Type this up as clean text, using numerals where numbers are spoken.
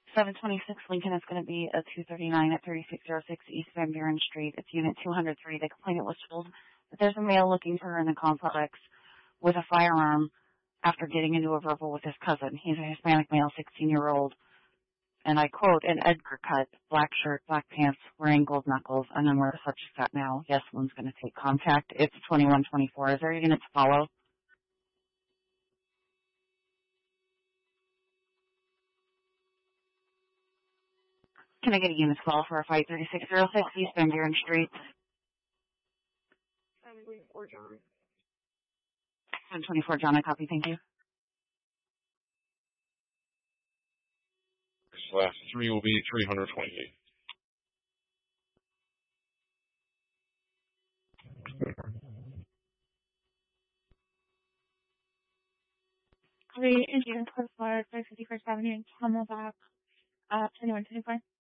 726 Lincoln is going to be a 239 at 3606 East Van Buren Street. It's unit 203. The complainant was told that there's a male looking for her in the complex with a firearm after getting into a verbal with his cousin. He's a Hispanic male, 16-year-old, and I quote, an Edgar cut, black shirt, black pants, wearing gold knuckles, and then where the subject's at now. Yes, one's going to take contact. It's 2124. Is there a unit to follow? Can I get a unit to follow for a fight? 3606 East Van Buren Street. 724 John. 724 John, I copy. Thank you. Last three will be 328. The Indian Coast Guard, 551st Avenue in Camelback, 2124.